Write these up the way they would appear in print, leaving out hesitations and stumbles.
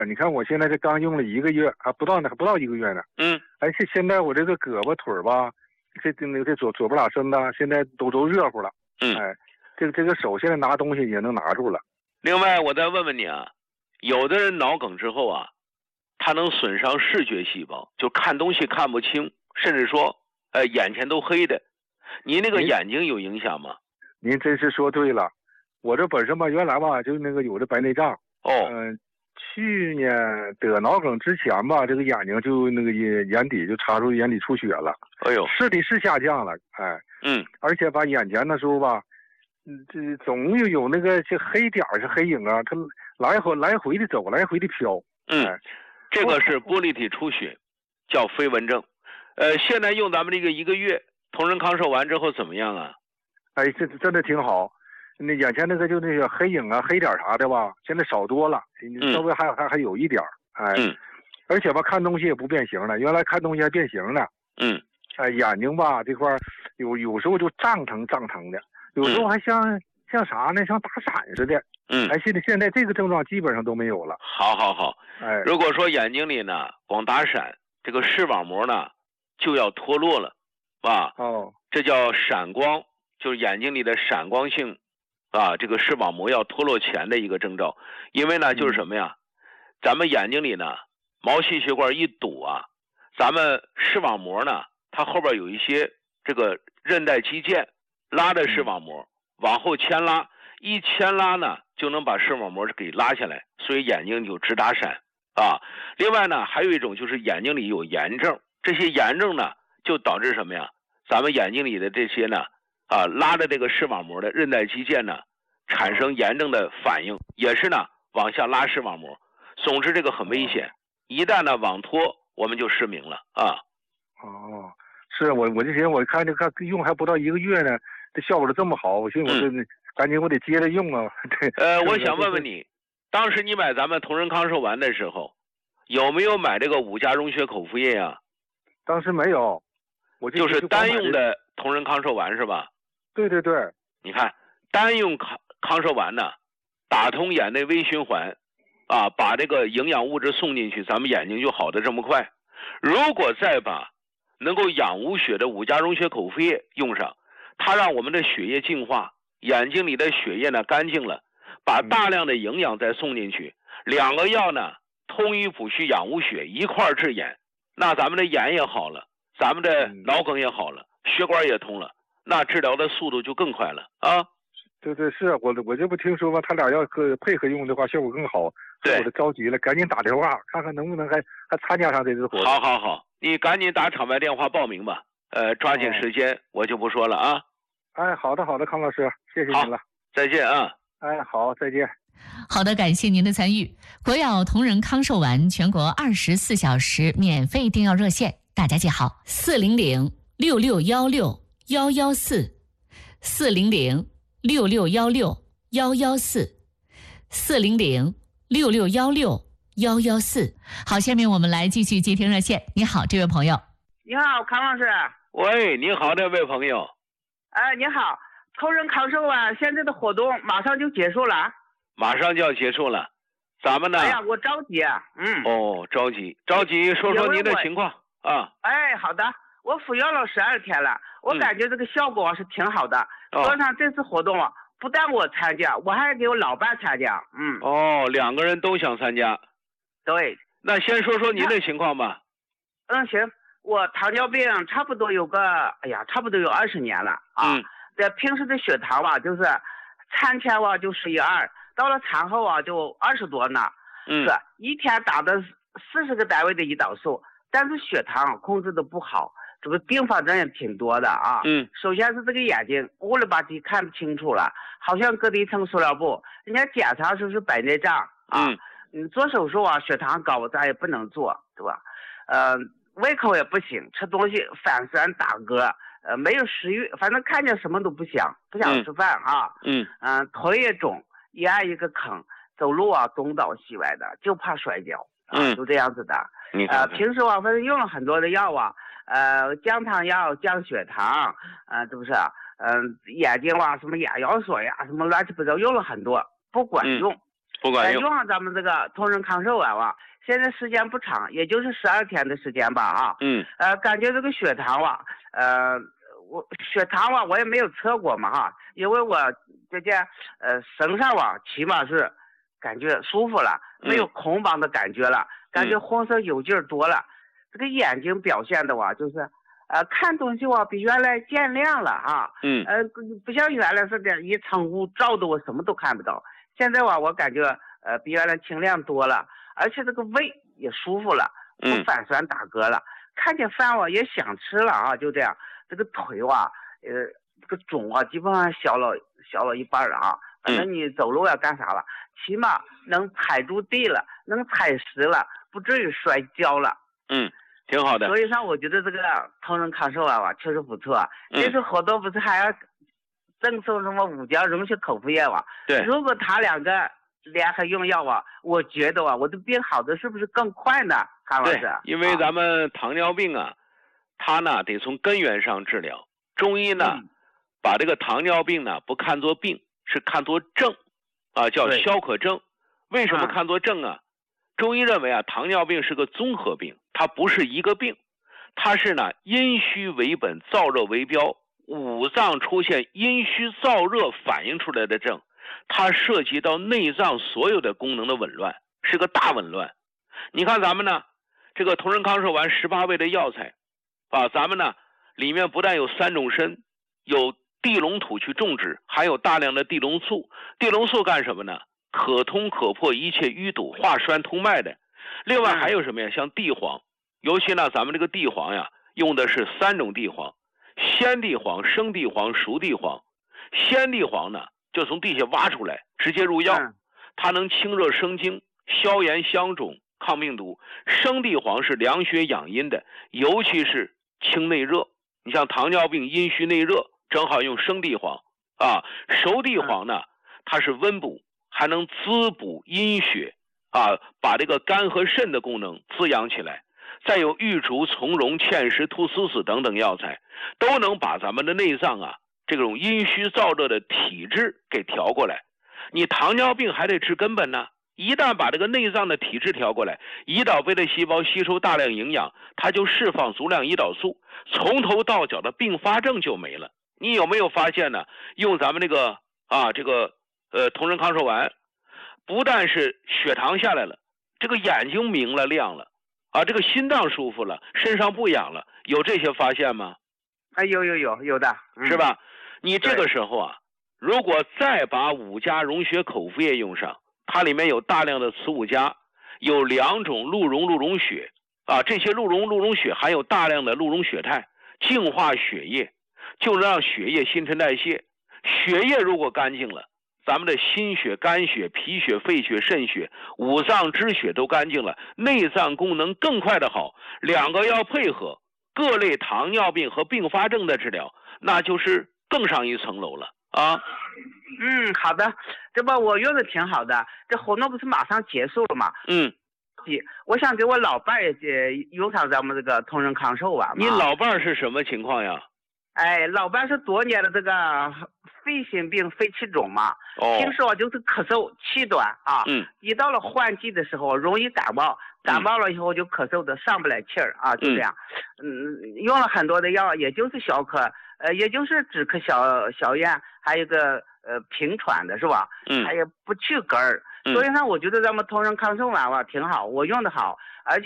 你看我现在这刚用了1个月，还不到1个月呢。哎，现在我这个胳膊腿吧，这左不拉伸的，现在都热乎了。哎，这个手现在拿东西也能拿住了。 另外，我再问问你啊，有的人脑梗之后啊，他能损伤视觉细胞，就看东西看不清，甚至说，眼前都黑的。你那个眼睛有影响吗？ 您真是说对了，我这本身吧，原来吧就那个有的白内障。去年得脑梗之前吧，这个眼睛就那个眼底就查出眼底出血了。 哎呦， 视力是下降了，哎，而且吧眼前的时候吧，这总有那个这黑点是黑影啊，它来回的走，来回的飘。 这个是玻璃体出血，叫飞蚊症。现在用咱们这个1个月同仁康寿完之后怎么样啊？ 哎，这真的挺好。那眼前那个就那个黑影啊、黑点啥的吧，现在少多了，稍微还有一点。哎，而且吧看东西也不变形了，原来看东西还变形了。哎，眼睛吧这块有时候就胀疼的，有时候还像啥呢？像打闪似的。哎，现在这个症状基本上都没有了。 好。 哎， 如果说眼睛里呢光打闪，这个视网膜呢就要脱落了，啊，这叫闪光，就是眼睛里的闪光性。这个视网膜要脱落前的一个征兆，因为呢就是什么呀，咱们眼睛里呢毛细血管一堵啊，咱们视网膜呢它后边有一些这个韧带肌腱拉着视网膜往后牵拉，一牵拉呢就能把视网膜给拉下来，所以眼睛就直打闪啊。另外呢还有一种就是眼睛里有炎症，这些炎症呢就导致什么呀，咱们眼睛里的这些呢拉着这个视网膜的韧带肌腱呢，产生炎症的反应，也是呢往下拉视网膜。总之这个很危险，一旦呢往脱，我们就失明了啊。 是我之前我看用还不到1个月呢，这效果是这么好，我寻思赶紧我得接着用啊。 我想问问你，当时你买咱们同仁康寿丸的时候，有没有买这个5价溶血口服液啊？ 当时没有，我就是单用的同仁康寿丸是吧？ 对， 你看单用康寿丸呢，打通眼内微循环，把这个营养物质送进去，咱们眼睛就好的这么快。如果再把能够养无血的5价溶血口服液用上，它让我们的血液净化，眼睛里的血液呢干净了，把大量的营养再送进去，2个药呢通于补虚养无血一块治眼，那咱们的眼也好了，咱们的脑梗也好了，血管也通了，那治疗的速度就更快了啊。 对，是我这不听说吗？他俩要配合用的话，效果更好。 对， 我就着急了，赶紧打电话看看能不能还参加上这次活动。 好，你赶紧打场外电话报名吧。抓紧时间，我就不说了啊。 哎，好的，康老师，谢谢您了。 再见啊。 哎，好，再见。 好的，感谢您的参与。国药同仁康寿丸全国24小时免费订药热线，大家记好400-6616-114，400-6616-114，400-6616-114。好，下面我们来继续接听热线。你好，这位朋友。 你好，康老师。 喂，你好，这位朋友。 你好，同仁康寿丸现在的活动马上就结束了。 马上就要结束了，咱们呢？ 哎呀，我着急啊。 着急，说说您的情况啊。 哎，好的，我服药了12天了，我感觉这个效果是挺好的。说上这次活动啊，不但我参加，我还给我老伴参加。 2个人都想参加。 对。 那先说说您的情况吧。 行，我糖尿病差不多有20年了啊。在平时的血糖吧，就是餐前吧就11.2，到了餐后啊就20多呢。是一天打的40个单位的胰岛素，但是血糖控制的不好，这个并发症也挺多的啊。首先是这个眼睛乌了吧唧看不清楚了，好像隔着一层塑料布。人家检查说是白内障啊。做手术啊，血糖高咱也不能做，对吧？胃口也不行，吃东西反酸打嗝，没有食欲，反正看见什么都不想吃饭啊。腿也肿，一按一个坑，走路啊东倒西歪的，就怕摔跤啊，就这样子的。平时反正用了很多的药啊，降糖药、降血糖，是不是？眼睛什么眼药水呀，什么乱七八糟用了很多，不管用。 不管用。 用上咱们这个同仁康寿丸啊，现在时间不长，也就是12天的时间吧啊。感觉这个血糖啊，血糖啊我也没有测过嘛哈，因为我这件身上啊起码是感觉舒服了，没有空茫的感觉了，感觉浑身有劲儿多了。这个眼睛表现的话就是看东西比原来见亮了啊。不像原来是这样一层雾照的我什么都看不到，现在我感觉比原来清亮多了，而且这个胃也舒服了，不反酸打嗝了，看见饭也想吃了啊，就这样。这个腿这个肿基本上小了一半了啊。反正你走路干啥了，起码能踩住地了，能踩实了，不至于摔跤了。 挺好的。 所以上我觉得这个同仁康寿丸确实不错。这次好多不是还要赠送什么5家溶血口服液吗？ 对。 如果他2个联合用药我觉得我的病好的是不是更快呢？韩老师。 对，因为咱们糖尿病它呢得从根源上治疗。中医呢，把这个糖尿病呢不看作病，是看作症，叫消渴症。为什么看作症啊？中医认为糖尿病是个综合病，它不是一个病，它是呢阴虚为本，燥热为标，五脏出现阴虚燥热反映出来的症，它涉及到内脏所有的功能的紊乱，是个大紊乱。你看咱们呢，这个同仁康寿丸18味的药材咱们呢里面不但有3种参，有地龙土去种植，还有大量的地龙素。地龙素干什么呢？可通可破一切淤堵，化栓通脉的。另外还有什么呀？像地黄，尤其呢咱们这个地黄呀，用的是3种地黄，鲜地黄、生地黄、熟地黄。鲜地黄呢就从地下挖出来直接入药，它能清热生津、消炎消肿、抗病毒。生地黄是凉血养阴的，尤其是清内热。你像糖尿病阴虚内热，正好用生地黄熟地黄呢它是温补，还能滋补阴血把这个肝和肾的功能滋养起来。再有玉竹、从容、芡实、菟丝子等等药材，都能把咱们的内脏这种阴虚燥热的体质给调过来。你糖尿病还得治根本呢，一旦把这个内脏的体质调过来，胰岛贝的细胞吸收大量营养，它就释放足量胰岛素，从头到脚的并发症就没了。你有没有发现呢？用咱们这个同仁康寿丸，不但是血糖下来了，这个眼睛明了亮了这个心脏舒服了，身上不痒了，有这些发现吗？ 有的， 是吧？你这个时候如果再把5家溶血口服液用上，它里面有大量的磁5钾，有2种鹿茸血这些鹿茸血含有大量的鹿茸血肽，净化血液，就能让血液新陈代谢。血液如果干净了，咱们的心血、肝血、脾血、肺血、肾血、五脏之血都干净了，内脏功能更快的好。2个要配合，各类糖尿病和并发症的治疗，那就是更上一层楼了好的，这不我用的挺好的，这活动不是马上结束了吗？我想给我老伴也用上咱们这个同仁康寿丸。 你老伴是什么情况呀？ 老伴是多年的这个肺心病、肺气肿嘛。平时就是咳嗽、气短一到了换季的时候容易感冒，感冒了以后就咳嗽的上不来气儿就这样。用了很多的药，也就是小咳，也就是止咳小咽，还有一个平喘的是吧？还有不去嗝儿。所以呢，我觉得咱们同仁康寿丸挺好，我用的好，而且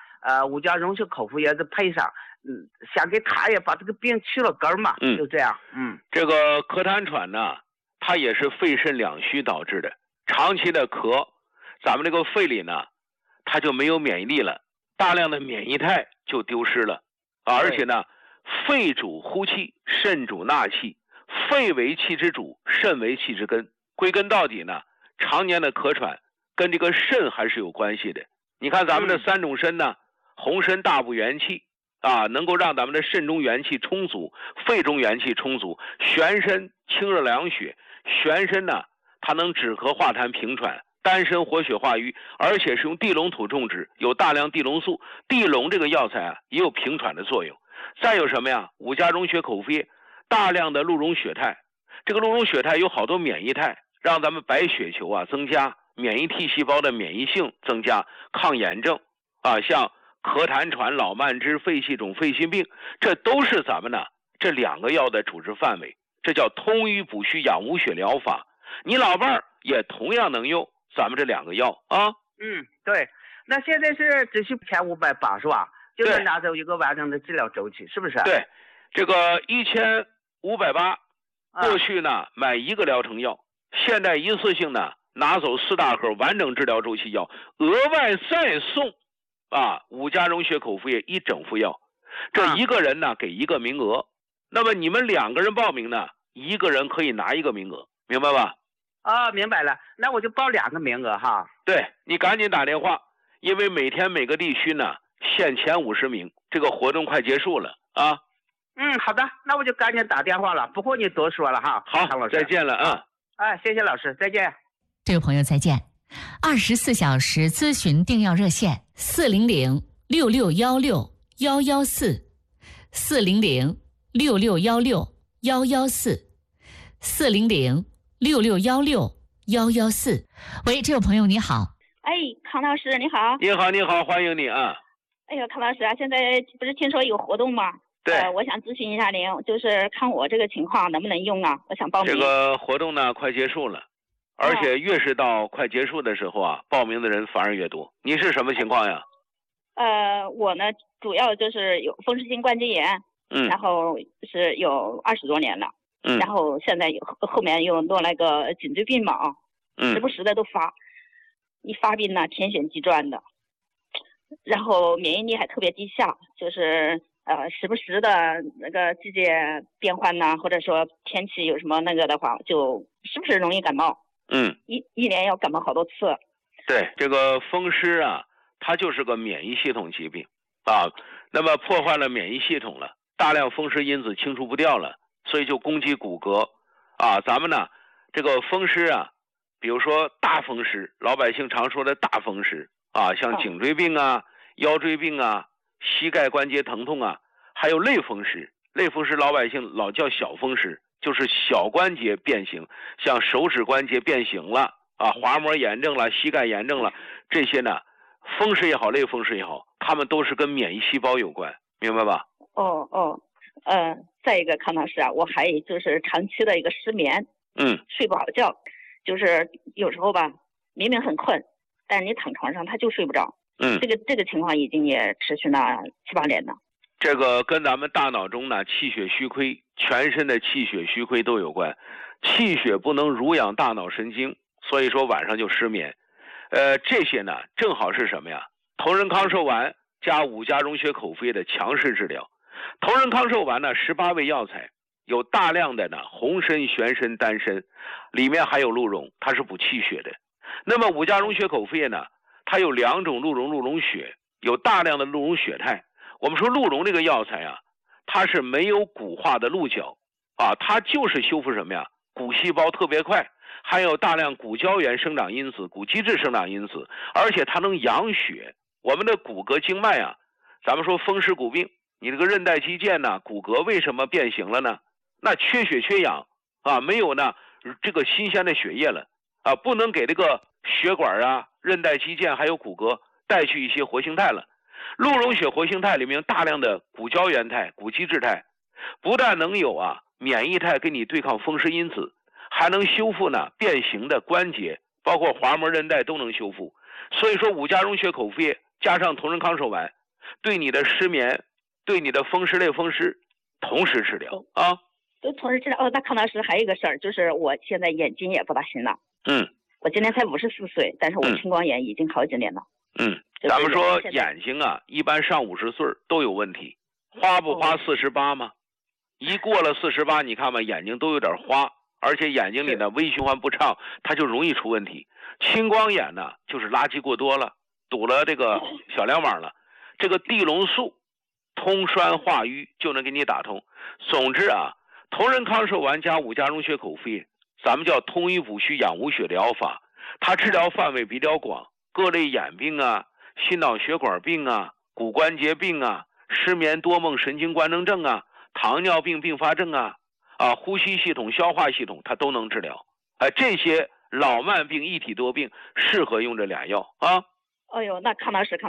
5家溶血口服液配上，想给他也把这个病去了根嘛，就这样。 这个咳痰喘呢，它也是肺肾两虚导致的，长期的咳，咱们这个肺里呢，它就没有免疫力了，大量的免疫肽就丢失了而且呢，肺主呼气，肾主纳气，肺为气之主，肾为气之根。归根到底呢，常年的咳喘跟这个肾还是有关系的。你看咱们的3种参呢，红参大补元气能够让咱们的肾中元气充足，肺中元气充足。玄参清热凉血，玄参呢它能止咳化痰平喘，丹参活血化瘀，而且是用地龙土种植，有大量地龙素。地龙这个药材也有平喘的作用。再有什么呀？5家溶血口服液，大量的鹿茸血肽，这个鹿茸血肽有好多免疫肽，让咱们白血球增加免疫 T 细胞的免疫性增加，抗炎症啊，像咳痰喘、老慢支、肺气肿、肺心病，这都是咱们呢这2个药的主治范围。这叫通瘀补虚养无血疗法。你老伴儿也同样能用咱们这2个药啊。 对。那现在是只需1580是吧？就能拿走一个完整的治疗周期，是不是？ 对，这个1580，过去呢买1个疗程药，现在一次性呢拿走4大盒完整治疗周期药，额外再送5价溶血口服液1整副药，这1个人呢给1个名额。那么你们2个人报名呢，1个人可以拿1个名额，明白吧？ 明白了，那我就报2个名额哈。 对，你赶紧打电话，因为每天每个地区呢限前50名，这个活动快结束了啊。 好的，那我就赶紧打电话了，不和你多说了哈。 好， 唐老师， 再见了啊。 谢谢老师，再见。 这位朋友再见。24小时咨询订药热线400-6616-114，400-6616-114，400-6616-114。喂，这位朋友你好。 康老师你好。 你好，欢迎你啊。 康老师啊，现在不是听说有活动吗？ 对， 我想咨询一下您，就是看我这个情况能不能用啊？我想报名。 这个活动呢快结束了，而且越是到快结束的时候啊，报名的人反而越多。你是什么情况呀？ 我呢主要就是有风湿性关节炎，然后是有20多年了，然后现在后面又弄了个颈椎病嘛时不时的都发，一发病呢天旋地转的，然后免疫力还特别低下，就是时不时的那个季节变换呐，或者说天气有什么那个的话，就时不时容易感冒。一年要感冒好多次。 对，这个风湿啊，它就是个免疫系统疾病那么破坏了免疫系统了，大量风湿因子清除不掉了，所以就攻击骨骼咱们呢这个风湿啊，比如说大风湿，老百姓常说的大风湿像颈椎病腰椎病膝盖关节疼痛还有类风湿。类风湿老百姓老叫小风湿，就是小关节变形，像手指关节变形了滑膜炎症了，膝盖炎症了，这些呢风湿也好，类风湿也好，它们都是跟免疫细胞有关，明白吧？ 再一个康老师啊，我还就是长期的一个失眠，睡不好觉，就是有时候吧明明很困，但你躺床上他就睡不着。这个情况已经也持续了7、8年了。 这个跟咱们大脑中呢气血虚亏，全身的气血虚亏都有关，气血不能濡养大脑神经，所以说晚上就失眠。这些呢正好是什么呀？同仁康寿丸加5价溶血口服液的强势治疗。同仁康寿丸呢18味药材，有大量的呢红参、玄参、丹参，里面还有鹿茸，它是补气血的。那么5价溶血口服液呢，它有2种鹿茸血，有大量的鹿茸血肽。我们说鹿茸这个药材它是没有骨化的鹿角它就是修复什么呀？骨细胞特别快，含有大量骨胶原生长因子、骨基质生长因子，而且它能养血。我们的骨骼经脉咱们说风湿骨病，你这个韧带肌腱骨骼为什么变形了呢？那缺血缺氧没有呢这个新鲜的血液了不能给这个血管韧带肌腱还有骨骼带去一些活性肽了。鹿茸血活性肽里面有大量的骨胶原肽、骨基质肽，不但能有免疫肽给你对抗风湿因子，还能修复呢变形的关节，包括滑膜韧带都能修复。所以说5价溶血口服液加上同仁康寿丸，对你的失眠，对你的风湿类风湿同时治疗都同时治疗。那康老师还有一个事儿，就是我现在眼睛也不大行了。我今年才54岁，但是我青光眼已经好几年了。 咱们说眼睛一般上50岁都有问题，花不花48吗？一过了48，你看吧，眼睛都有点花，而且眼睛里呢微循环不畅，它就容易出问题。青光眼呢就是垃圾过多了，堵了这个小梁网了，这个地龙素通栓化瘀就能给你打通。总之同仁康寿丸加5价溶血口服液，咱们叫通瘀补虚养无血疗法，它治疗范围比较广，各类眼病心脑血管病骨关节病失眠多梦神经官能症糖尿病并发症呼吸系统消化系统它都能治疗这些老慢病一体多病，适合用这俩药啊。 哎呦，那康老师